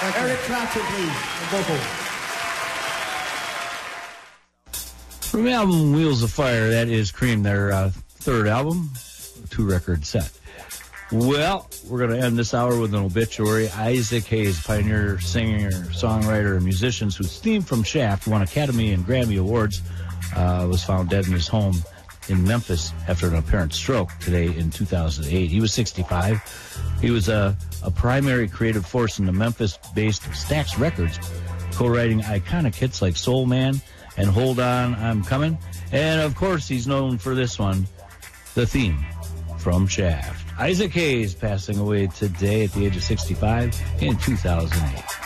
Eric Clapton, please, vocal. From the album Wheels of Fire, that is Cream, their third album, 2-record set. Well, we're going to end this hour with an obituary. Isaac Hayes, pioneer singer, songwriter, and musician whose theme from Shaft won Academy and Grammy Awards, was found dead in his home in Memphis after an apparent stroke today in 2008. He was 65. He was a primary creative force in the Memphis-based Stax Records, co-writing iconic hits like Soul Man and Hold On, I'm Coming. And, of course, he's known for this one, the theme from Shaft. Isaac Hayes passing away today at the age of 65 in 2008.